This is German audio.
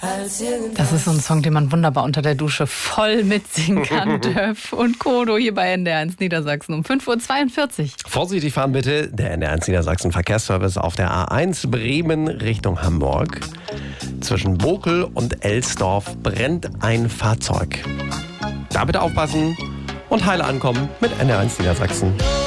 Das ist so ein Song, den man wunderbar unter der Dusche voll mitsingen kann. Dörf und Kodo hier bei NDR1 Niedersachsen um 5:42 Uhr. Vorsichtig fahren bitte. Der NDR1 Niedersachsen Verkehrsservice auf der A1 Bremen Richtung Hamburg. Zwischen Bokel und Elsdorf brennt ein Fahrzeug. Da bitte aufpassen und heile ankommen mit NDR1 Niedersachsen.